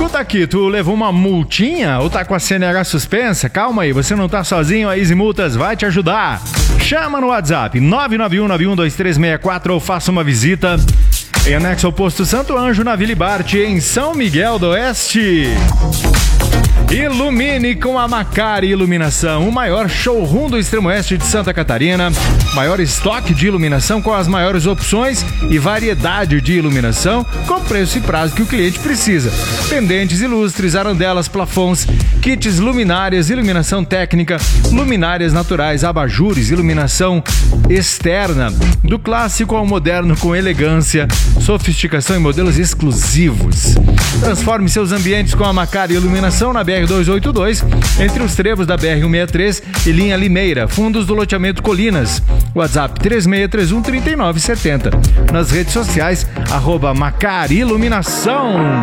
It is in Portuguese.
Escuta aqui, tu levou uma multinha ou tá com a CNH suspensa? Calma aí, você não tá sozinho, a Easy Multas vai te ajudar. Chama no WhatsApp 991912364 ou faça uma visita em anexo ao posto Santo Anjo na Vila Bart, em São Miguel do Oeste. Ilumine com a Macari Iluminação, o maior showroom do extremo oeste de Santa Catarina. Maior estoque de iluminação com as maiores opções e variedade de iluminação com preço e prazo que o cliente precisa. Pendentes ilustres, arandelas, plafons, kits luminárias, iluminação técnica, luminárias naturais, abajures, iluminação externa, do clássico ao moderno com elegância, sofisticação e modelos exclusivos. Transforme seus ambientes com a Macari Iluminação na BR-282, entre os trevos da BR-163 e linha Limeira, fundos do loteamento Colinas. WhatsApp 3631-3970. Nas redes sociais, @Macari Iluminação.